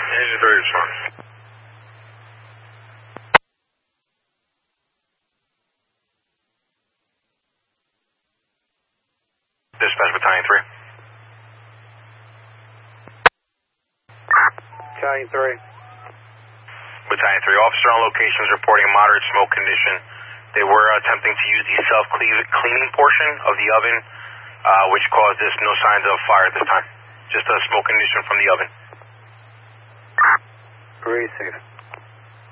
Engine 3 respond. Dispatch Battalion 3. Battalion 3. Battalion 3. Officer on location is reporting a moderate smoke condition. They were attempting to use the self-cleaning portion of the oven, which caused this. No signs of fire at this time. Just a smoke condition from the oven. Receive.